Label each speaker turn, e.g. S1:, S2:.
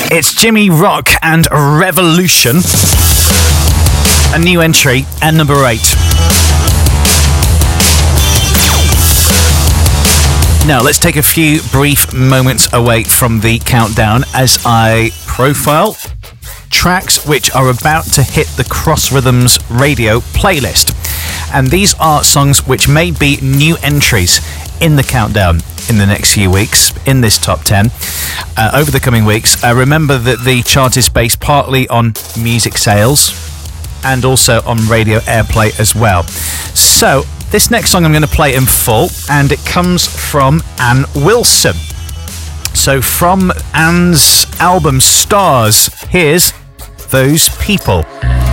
S1: It's Jimmy Rock and Revolution. A new entry at number 8. Now, let's take a few brief moments away from the countdown as I profile tracks which are about to hit the Cross Rhythms radio playlist. And these are songs which may be new entries in the countdown in the next few weeks, in this top 10, over the coming weeks. Remember that the chart is based partly on music sales and also on radio airplay as well. So, this next song I'm going to play in full, and it comes from Ann Wilson. So from Ann's album Stars, here's Those People.